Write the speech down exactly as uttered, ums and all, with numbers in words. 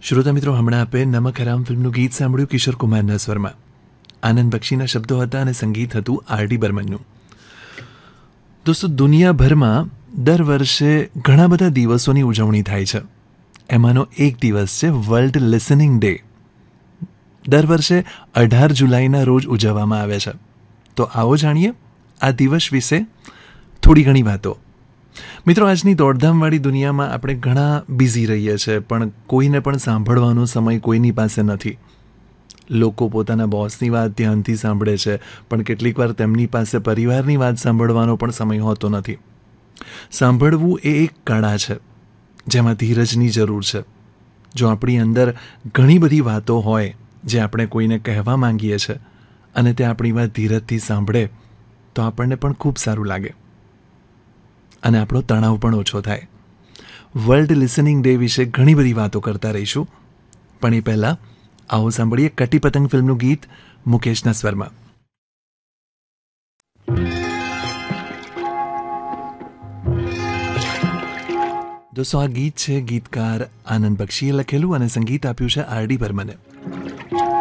શ્રોતા મિત્રો, હમણાં આપે નમક હરામ ફિલ્મનું ગીત સાંભળ્યું કિશોર કુમારના સ્વરમાં. આનંદ બક્ષીના શબ્દો હતા અને સંગીત હતું આર ડી બર્મનનું. દોસ્તો, દુનિયાભરમાં દર વર્ષે ઘણા બધા દિવસોની ઉજવણી થાય છે. એમાંનો એક દિવસ છે વર્લ્ડ લિસનિંગ ડે. દર વર્ષે અઢાર જુલાઈના રોજ ઉજવવામાં આવે છે. તો આવો જાણીએ આ દિવસ વિશે થોડી ઘણી વાતો. મિત્રો, આજની દોડધામવાળી દુનિયામાં આપણે ઘણા બિઝી રહીએ છીએ, પણ કોઈને પણ સાંભળવાનો સમય કોઈની પાસે નથી. લોકો પોતાના બોસની વાત ધ્યાનથી સાંભળે છે, પણ કેટલીક વાર તેમની પાસે પરિવારની વાત સાંભળવાનો પણ સમય હોતો નથી. સાંભળવું એ એક કળા છે જેમાં ધીરજની જરૂર છે. જો આપણી અંદર ઘણી બધી વાતો હોય જે આપણે કોઈને કહેવા માંગીએ છીએ અને તે આપણી વાત ધીરજથી સાંભળે તો આપણને પણ ખૂબ સારું લાગે અને આપણો તણાવ પણ ઓછો થાય. વર્લ્ડ લિસનિંગ ડે વિશે ઘણી બધી વાતો કરતા રહીશું, પણ એ પહેલાં આવો સાંભળીએ કટી પતંગ ફિલ્મનું ગીત મુકેશના સ્વરમાં. દોસ્તો, આ ગીત છે ગીતકાર આનંદ બક્ષીએ લખેલું અને સંગીત આપ્યું છે આર ડી બર્મને.